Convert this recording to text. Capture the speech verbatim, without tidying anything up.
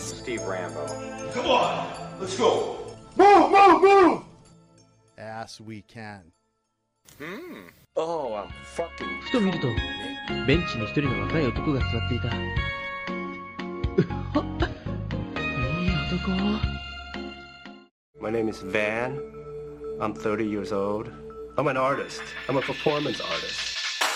Steve Rambo. Come on, let's go. Move, move, move! As we can. Hmm. Oh, I'm fucking. ふと見ると、ベンチに一人の若い男が座っていた。うわっ、いい男。 My name is Van. I'm thirty years old. I'm an artist. I'm a performance artist.